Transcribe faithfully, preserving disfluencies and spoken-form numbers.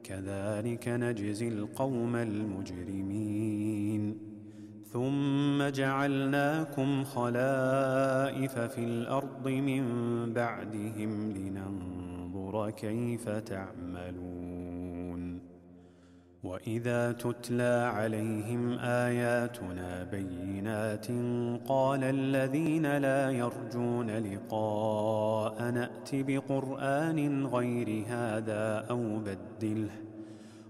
كذلك نجزي القوم المجرمين ثم جعلناكم خلائف في الأرض من بعدهم لننظر كيف تعملون وإذا تتلى عليهم آياتنا بينات قال الذين لا يرجون لقاء نأت بقرآن غير هذا أو بدله